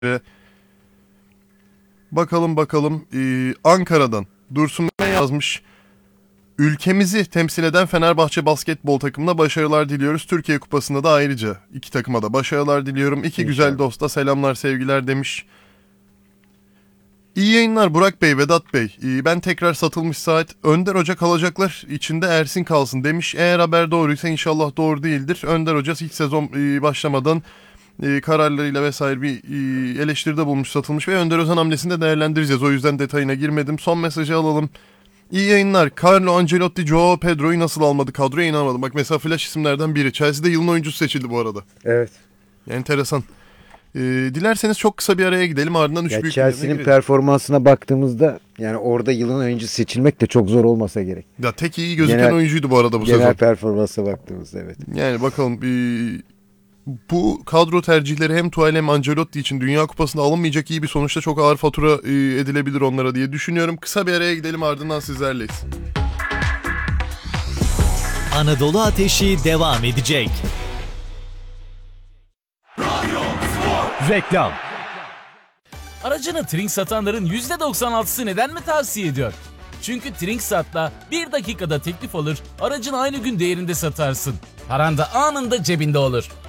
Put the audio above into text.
Bakalım. Ankara'dan Dursun ne yazmış? Ülkemizi temsil eden Fenerbahçe basketbol takımına başarılar diliyoruz. Türkiye Kupası'nda da ayrıca iki takıma da başarılar diliyorum. İki güzel dosta selamlar sevgiler demiş. İyi yayınlar Burak Bey, Vedat Bey. Ben tekrar satılmış saat. Önder Hoca kalacaklar içinde Ersin kalsın demiş. Eğer haber doğruysa inşallah doğru değildir. Önder Hoca ilk sezon başlamadan kararlarıyla vesaire bir eleştiride bulmuş, satılmış ve Önder Özen hamlesini de değerlendireceğiz. O yüzden detayına girmedim. Son mesajı alalım. İyi yayınlar. Carlo Ancelotti, Joao Pedro'yu nasıl almadı? Kadroya inanamadım. Bak mesela flash isimlerden biri. Chelsea'de yılın oyuncusu seçildi bu arada. Evet. Enteresan. Dilerseniz çok kısa bir araya gidelim. Ardından 3 büyük Chelsea'nin performansına baktığımızda yani orada yılın oyuncusu seçilmek de çok zor olmasa gerek. Ya tek iyi gözüken oyuncuydu bu arada bu sezon. Genel performansa baktığımızda evet. Yani bakalım bu kadro tercihleri hem Tuchel hem Ancelotti için Dünya Kupası'nda alınmayacak iyi bir sonuçta çok ağır fatura edilebilir onlara diye düşünüyorum. Kısa bir araya gidelim, ardından sizlerleyiz. Anadolu Ateşi devam edecek. Reklam. Aracını Trink satanların %96'sı neden mi tavsiye ediyor? Çünkü Trinksat'la 1 dakikada teklif alır, aracını aynı gün değerinde satarsın. Paran da anında cebinde olur.